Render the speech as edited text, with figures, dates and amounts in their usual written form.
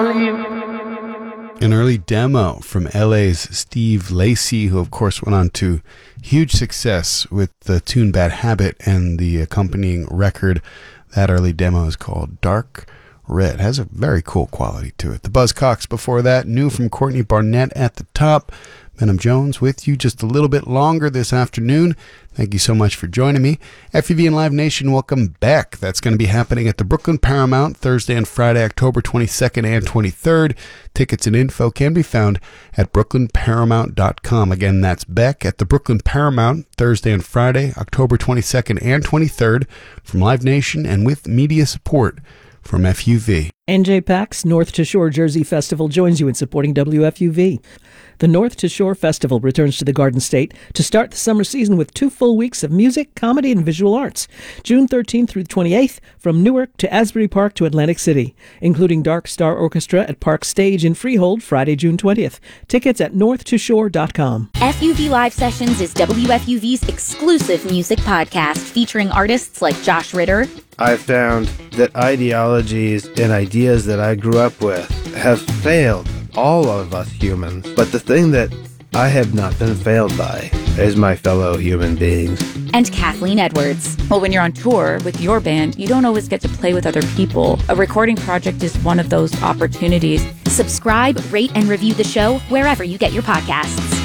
An early demo from LA's Steve Lacy, who of course went on to huge success with the tune Bad Habit and the accompanying record. That early demo is called Dark Red. It has a very cool quality to it. The Buzzcocks before that, new from Courtney Barnett at the top. Benham Jones with you just a little bit longer this afternoon. Thank you so much for joining me. FUV and Live Nation, welcome back. That's going to be happening at the Brooklyn Paramount Thursday and Friday, October 22nd and 23rd. Tickets and info can be found at brooklynparamount.com. Again, that's Beck at the Brooklyn Paramount Thursday and Friday, October 22nd and 23rd from Live Nation and with media support from FUV. NJ PAX North to Shore Jersey Festival joins you in supporting WFUV. The North to Shore Festival returns to the Garden State to start the summer season with 2 full weeks of music, comedy, and visual arts. June 13th through the 28th, from Newark to Asbury Park to Atlantic City, including Dark Star Orchestra at Park Stage in Freehold Friday, June 20th. Tickets at northtoshore.com. FUV Live Sessions is WFUV's exclusive music podcast featuring artists like Josh Ritter. I found that ideologies and ideas that I grew up with have failed all of us humans. But the thing that I have not been failed by is my fellow human beings. And Kathleen Edwards. Well, when you're on tour with your band, you don't always get to play with other people. A recording project is one of those opportunities. Subscribe, rate, and review the show wherever you get your podcasts.